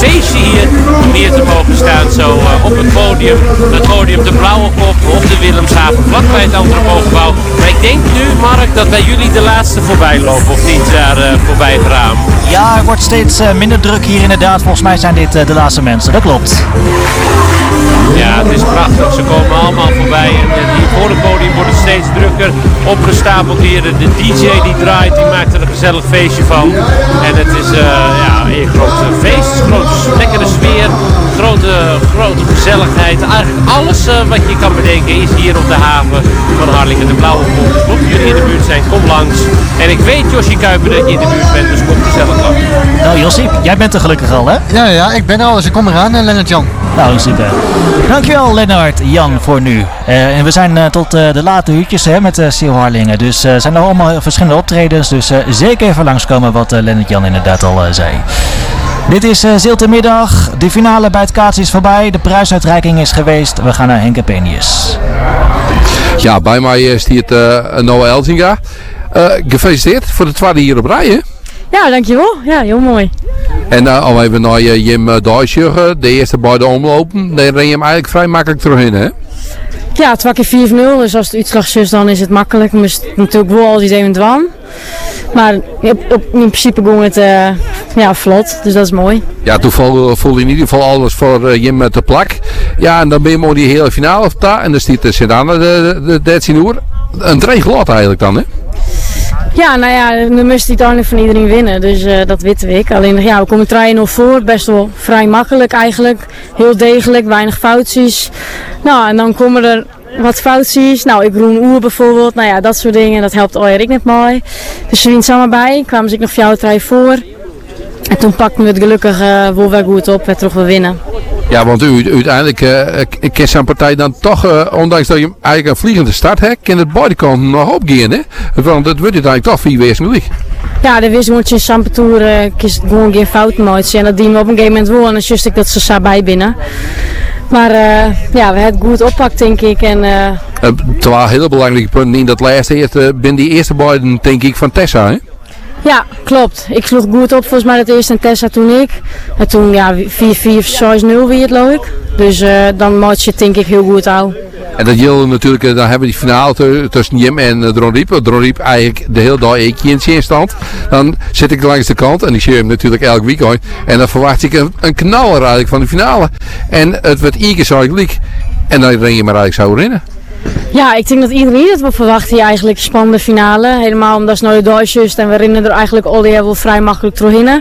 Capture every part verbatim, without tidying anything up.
feestje hier om hier te mogen staan. Zo uh, op het podium. Het podium de Blauwe Kop op de Willemshaven, vlakbij het Antropogebouw. Maar ik denk nu, Mark, dat bij jullie de laatste voorbij lopen, of niet daar uh, voorbij gaan. Ja, er wordt steeds uh, minder druk hier inderdaad. Volgens mij zijn dit uh, de laatste mensen, dat klopt. Ja, het is prachtig. Ze komen allemaal voorbij en, en hier voor het podium wordt het steeds drukker. Opgestapeld hier. De, de D J die draait, die maakt er een gezellig feestje van. En het is uh, ja, een groot feest, een grote lekkere sfeer, grote, grote gezelligheid. Eigenlijk alles uh, wat je kan bedenken is hier op de haven van Harlingen, de Blauwe Kop. Dus mocht jullie in de buurt zijn, kom langs. En ik weet, Josje Kuiper, dat je in de buurt bent, dus kom gezellig langs. Nou Jossie, jij bent er gelukkig al, hè? Ja, ja, ik ben er al, dus ik kom eraan, Lennart Jan. Nou, super. Dankjewel Lennart Jan voor nu. Uh, en we zijn uh, tot uh, de late uurtjes hè, met uh, Seal Harlingen. Dus er uh, zijn er allemaal verschillende optredens. Dus uh, zeker even langskomen wat uh, Lennart Jan inderdaad al uh, zei. Dit is uh, Ziltermiddag. De finale bij het kaatsen is voorbij. De prijsuitreiking is geweest. We gaan naar Henke Penius. Ja, bij mij staat uh, Noah Elzinga. Uh, gefeliciteerd voor de tweede hier op rij, hè? Ja, dankjewel. Ja, heel mooi. En uh, al even naar uh, Jim uh, Dijsjurgen, de eerste bij de omlopen. Daar ren je hem eigenlijk vrij makkelijk terugin, hè? Ja, het was keer vier nul, dus als het Utrecht is, dan is het makkelijk. Maar het is natuurlijk wel altijd even dwan. Maar op, op, in principe ging het uh, ja, vlot, dus dat is mooi. Ja, toen voelde je in ieder geval alles voor uh, Jim te plak. Ja, en dan ben je mooi die hele finale of daar. En dan staat de Sedan de, de, de dertien uur. Een dreiglat eigenlijk dan, hè? Ja, nou ja, dan moest hij uiteindelijk van iedereen winnen, dus uh, dat weten we ik. Alleen, ja, we komen drie nul voor, best wel vrij makkelijk eigenlijk. Heel degelijk, weinig foutjes. Nou, en dan komen er wat foutjes. Nou, ik roen oer bijvoorbeeld, nou ja, dat soort dingen, dat helpt Erik net mooi. Dus ze wien samen bij, kwamen ze ik nog vier drie voor. En toen pakten we het gelukkig uh, wel weer goed op, werd toch wel winnen. Ja, want u, uiteindelijk uh, kan zo'n partij dan toch, uh, ondanks dat je eigenlijk een vliegende start hebt, kan het beide kanten nog opgaan, hè? Want het wordt uiteindelijk toch vier wees gelijk. Ja, de wist moet je in Sampatoer uh, gewoon geen fouten maken. En dat dienen we op een gegeven moment wel. En dan just ik dat ze zo bij binnen. Maar uh, ja, we hebben het goed oppakt, denk ik. En, uh... uh, Twee hele belangrijke punten in dat laatste eerst uh, ben die eerste beiden, denk ik, van Tessa, hè? Ja, klopt. Ik sloeg goed op volgens mij het eerste en Tessa toen ik. En toen ja, vier vier zes nul weer het leuk. Dus uh, dan maak je het denk ik heel goed aan. En dat jullie natuurlijk, dan hebben we die finale te, tussen Jim en uh, Dron Riep. Dron Riep eigenlijk de hele dag een keer in stand. Dan zit ik langs de kant en ik zie hem natuurlijk elk weekend. En dan verwacht ik een, een knaller eigenlijk van de finale. En het werd één keer zo gelijk. En dan ren je maar eigenlijk zo rennen. Ja, ik denk dat iedereen het wel verwacht hier eigenlijk, een spannende finale. Helemaal omdat het nou de Duits is en we rennen er eigenlijk al die wel vrij makkelijk doorheen.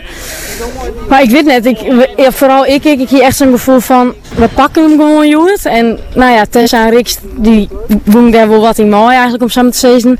Maar ik weet net, ik, ja, vooral ik, ik, ik hier echt zo'n gevoel van, we pakken hem gewoon jongens. En nou ja, Tessa en Riks, die doen daar wel wat in mooi eigenlijk om samen te zezen.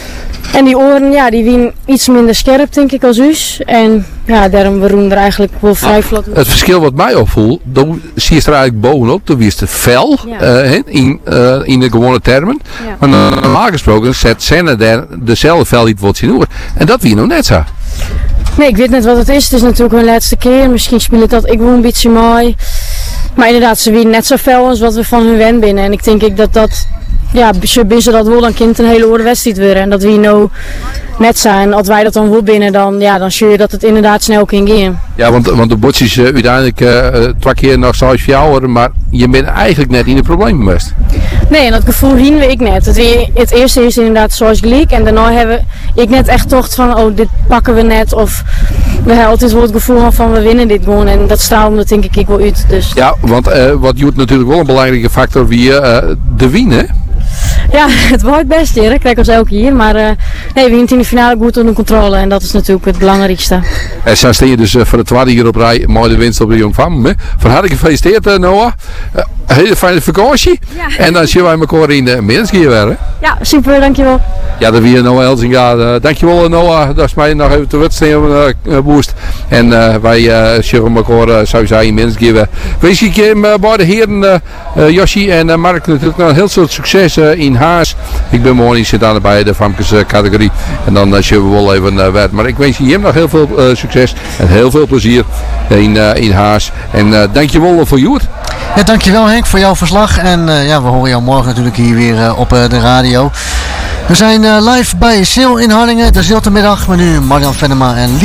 En die oren, ja, die winnen iets minder scherp denk ik als us. En ja, daarom we roemen er eigenlijk wel vrij vlot. Het verschil wat mij opvoelt, dan zie je er eigenlijk bovenop, dan is het fel, ja. uh, in, uh, in de gewone termen. Ja. Maar normaal gesproken zet Senna daar dezelfde fel iets wat zien hoor. En dat wie nog net zo. Nee, ik weet net wat het is. Het is natuurlijk hun laatste keer. Misschien speelt dat ik wel een beetje mooi. Maar inderdaad, ze winnen net zo fel als wat we van hun wen binnen. En ik denk ik dat dat, ja, ze binnen dat wel, dan kind een hele oorde wedstrijd worden. En dat we nou net zijn. En als wij dat dan wel binnen, dan, ja, dan zie je dat het inderdaad snel kan gaan. Ja, want, want de botjes uh, uiteindelijk uh, twee keer nog zoals voor maar je bent eigenlijk net in de problemen geweest. Nee, en dat gevoel hien we ik net. Het, het eerste is inderdaad zoals gelijk. En daarna hebben ik net echt tocht van, oh, dit pakken we net. Of we hebben altijd wel het gevoel van, we winnen dit gewoon. En dat straalde me denk ik wel uit. Dus. Ja, want uh, wat doet natuurlijk wel een belangrijke factor wie uh, de winnen. Ja, het wordt best, Erik. Kijk ons elke hier. Maar uh, nee, we winnen in de finale goed onder controle. En dat is natuurlijk het belangrijkste. En zo steen je dus uh, voor de tweede hier op rij mooi de winst op de Jong Van. Van harte gefeliciteerd, uh, Noah. Uh, hele fijne vakantie. Ja. En dan zien wij elkaar in de Middenskeer weer. Ja, super. Dankjewel. Ja, dat weer Noah Elzinga. Uh, dankjewel Noah. Dat is mij nog even te wedstrijd uh, boost. En uh, wij uh, zien elkaar uh, sowieso in Middenskeer weer. Wees ik hem uh, bij de heren uh, uh, Joshi en uh, Mark natuurlijk nog heel veel succes uh, in Haas. Ik ben morgen zit aan bij de Famkes uh, categorie. En dan uh, zullen we wel even uh, weg. Maar ik wens je hem nog heel veel uh, succes en heel veel plezier in, uh, in Haas. En uh, dankjewel voor Joert. Ja, dankjewel Henk voor jouw verslag. En uh, ja, we horen jou morgen natuurlijk hier weer uh, op uh, de radio. We zijn uh, live bij Sil in Harlingen, de Ziltermiddag. Maar nu Marjan Venema en